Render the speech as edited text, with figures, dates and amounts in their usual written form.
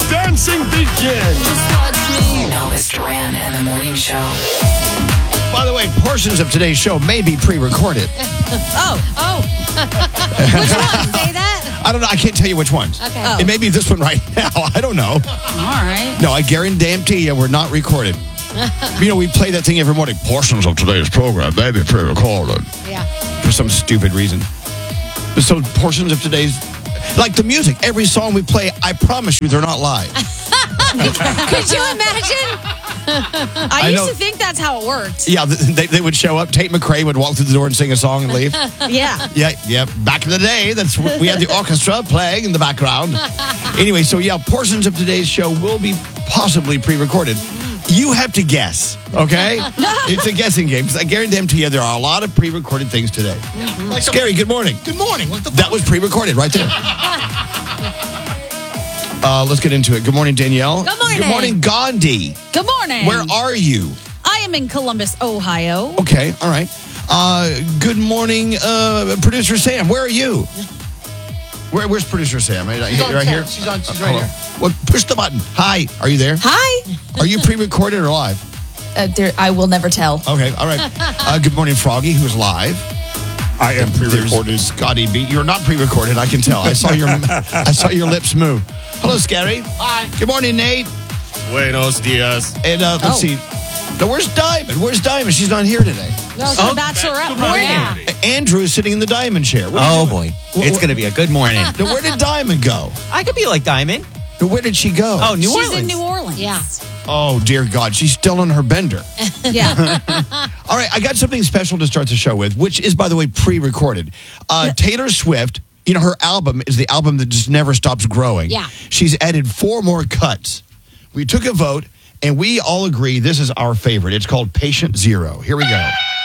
dancing begins. Elvis Duran and the Morning Show. By the way, portions of today's show may be pre-recorded. Oh. Which one? Say that? I don't know. I can't tell you which ones. Okay. Oh. It may be this one right now. I don't know. All right. No, I guarantee you we're not recorded. You know, we play that thing every morning. Portions of today's program may be pre-recorded. Yeah. For some stupid reason. So portions of today's... Like the music, every song we play, I promise you they're not live. Could you imagine? I used to think that's how it worked. Yeah, they would show up. Tate McRae would walk through the door and sing a song and leave. Yeah. Yeah. Back in the day, we had the orchestra playing in the background. Anyway, so yeah, portions of today's show will be possibly pre-recorded. You have to guess, okay? It's a guessing game because I guarantee you there are a lot of pre-recorded things today. Like Scary, good morning. Good morning. What the That was pre-recorded right there. Let's get into it. Good morning, Danielle. Good morning. Good morning, Gandhi. Good morning. Where are you? I am in Columbus, Ohio. Okay, all right. Good morning, producer Sam. Where are you? Where's producer Sam? Right here? She's right here. Well, push the button. Hi, are you there? Hi. Are you pre-recorded or live? I will never tell. Okay, all right. Good morning, Froggy, who's live. I am pre-recorded. There's Scotty B. You're not pre-recorded, I can tell. I saw your lips move. Hello, Scary. Hi. Good morning, Nate. Buenos dias. And let's see. Now, where's Diamond? Where's Diamond? She's not here today. No, it's the Bachelorette party. Yeah. Andrew is sitting in the Diamond chair. Oh, boy. It's going to be a good morning. Now, where did Diamond go? I could be like Diamond. Now, where did she go? Oh, New She's Orleans. in New Orleans. Yeah. Oh, dear God. She's still on her bender. Yeah. All right, I got something special to start the show with, which is, by the way, pre-recorded. Taylor Swift, you know, her album is the album that just never stops growing. Yeah. She's added 4 more cuts. We took a vote, and we all agree this is our favorite. It's called Patient Zero. Here we go.